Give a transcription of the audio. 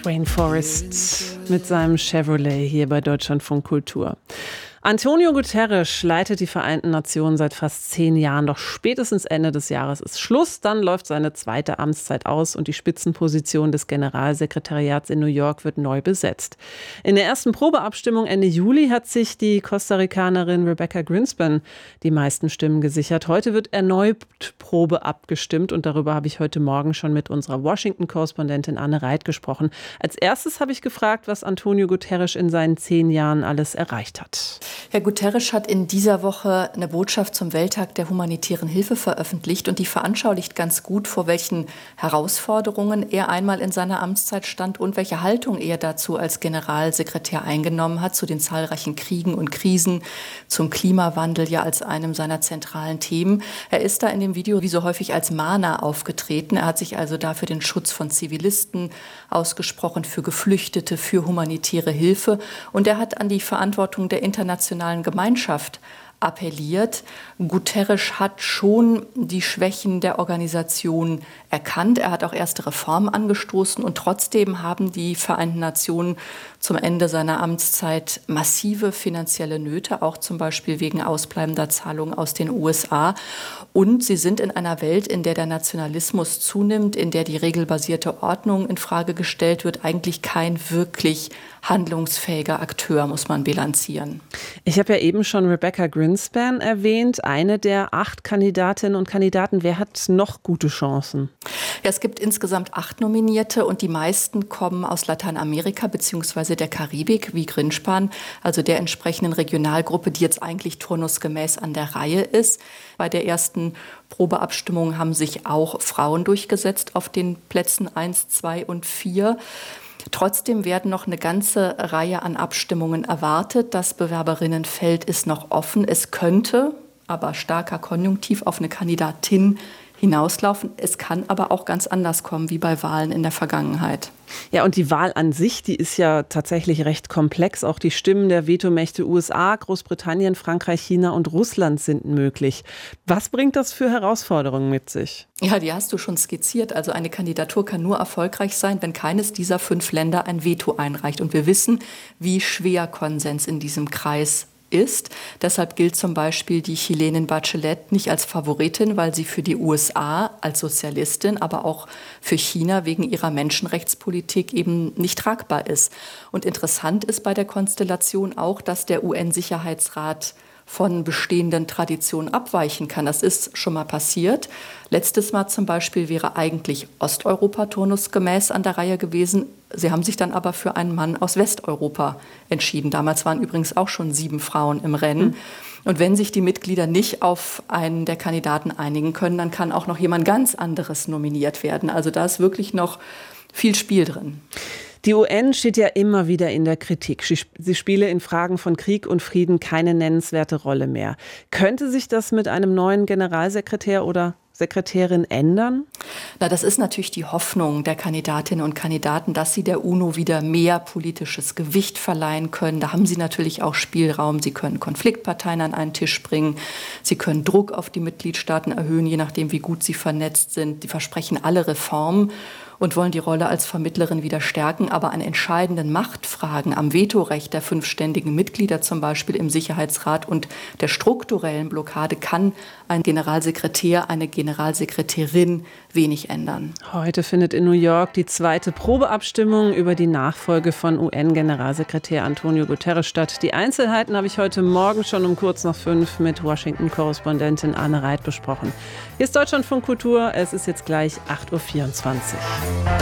Wayne Forrest mit seinem Chevrolet hier bei Deutschlandfunk Kultur. Antonio Guterres leitet die Vereinten Nationen seit fast 10 Jahren, doch spätestens Ende des Jahres ist Schluss. Dann läuft seine zweite Amtszeit aus und die Spitzenposition des Generalsekretariats in New York wird neu besetzt. In der ersten Probeabstimmung Ende Juli hat sich die Costa-Ricanerin Rebecca Greenspan die meisten Stimmen gesichert. Heute wird erneut Probe abgestimmt und darüber habe ich heute Morgen schon mit unserer Washington-Korrespondentin Anne Reit gesprochen. Als erstes habe ich gefragt, was Antonio Guterres in seinen 10 Jahren alles erreicht hat. Herr Guterres hat in dieser Woche eine Botschaft zum Welttag der humanitären Hilfe veröffentlicht und die veranschaulicht ganz gut, vor welchen Herausforderungen er einmal in seiner Amtszeit stand und welche Haltung er dazu als Generalsekretär eingenommen hat, zu den zahlreichen Kriegen und Krisen, zum Klimawandel ja als einem seiner zentralen Themen. Er ist da in dem Video wie so häufig als Mahner aufgetreten. Er hat sich also da für den Schutz von Zivilisten ausgesprochen, für Geflüchtete, für humanitäre Hilfe und er hat an die Verantwortung der internationalen Gemeinschaft appelliert. Guterres hat schon die Schwächen der Organisation erkannt. Er hat auch erste Reformen angestoßen und trotzdem haben die Vereinten Nationen zum Ende seiner Amtszeit massive finanzielle Nöte, auch zum Beispiel wegen ausbleibender Zahlungen aus den USA. Und sie sind in einer Welt, in der der Nationalismus zunimmt, in der die regelbasierte Ordnung in Frage gestellt wird, eigentlich kein wirklich handlungsfähiger Akteur, muss man bilanzieren. Ich habe ja eben schon Rebecca Greenspan erwähnt, eine der 8 Kandidatinnen und Kandidaten. Wer hat noch gute Chancen? Ja, es gibt insgesamt 8 Nominierte und die meisten kommen aus Lateinamerika bzw. der Karibik, wie Greenspan, also der entsprechenden Regionalgruppe, die jetzt eigentlich turnusgemäß an der Reihe ist. Bei der ersten Probeabstimmung haben sich auch Frauen durchgesetzt auf den Plätzen 1, 2 und 4. Trotzdem werden noch eine ganze Reihe an Abstimmungen erwartet. Das Bewerberinnenfeld ist noch offen. Es könnte, aber starker Konjunktiv, auf eine Kandidatin hinauslaufen. Es kann aber auch ganz anders kommen, wie bei Wahlen in der Vergangenheit. Ja, und die Wahl an sich, die ist ja tatsächlich recht komplex. Auch die Stimmen der Vetomächte USA, Großbritannien, Frankreich, China und Russland sind möglich. Was bringt das für Herausforderungen mit sich? Ja, die hast du schon skizziert. Also eine Kandidatur kann nur erfolgreich sein, wenn keines dieser 5 Länder ein Veto einreicht. Und wir wissen, wie schwer Konsens in diesem Kreis ist. Deshalb gilt zum Beispiel die Chilenin Bachelet nicht als Favoritin, weil sie für die USA als Sozialistin, aber auch für China wegen ihrer Menschenrechtspolitik eben nicht tragbar ist. Und interessant ist bei der Konstellation auch, dass der UN-Sicherheitsrat von bestehenden Traditionen abweichen kann. Das ist schon mal passiert. Letztes Mal zum Beispiel wäre eigentlich Osteuropa turnusgemäß an der Reihe gewesen. Sie haben sich dann aber für einen Mann aus Westeuropa entschieden. Damals waren übrigens auch schon 7 Frauen im Rennen. Und wenn sich die Mitglieder nicht auf einen der Kandidaten einigen können, dann kann auch noch jemand ganz anderes nominiert werden. Also da ist wirklich noch viel Spiel drin. Die UN steht ja immer wieder in der Kritik. Sie spiele in Fragen von Krieg und Frieden keine nennenswerte Rolle mehr. Könnte sich das mit einem neuen Generalsekretär oder Sekretärin ändern? Na, das ist natürlich die Hoffnung der Kandidatinnen und Kandidaten, dass sie der UNO wieder mehr politisches Gewicht verleihen können. Da haben sie natürlich auch Spielraum. Sie können Konfliktparteien an einen Tisch bringen. Sie können Druck auf die Mitgliedstaaten erhöhen, je nachdem, wie gut sie vernetzt sind. Die versprechen alle Reformen und wollen die Rolle als Vermittlerin wieder stärken. Aber an entscheidenden Machtfragen, am Vetorecht der 5 ständigen Mitglieder zum Beispiel im Sicherheitsrat und der strukturellen Blockade kann ein Generalsekretär, eine Generalsekretärin wenig ändern. Heute findet in New York die zweite Probeabstimmung über die Nachfolge von UN-Generalsekretär Antonio Guterres statt. Die Einzelheiten habe ich heute Morgen schon um kurz nach 5 mit Washington-Korrespondentin Anne Reit besprochen. Hier ist Deutschlandfunk Kultur. Es ist jetzt gleich 8:24 Uhr.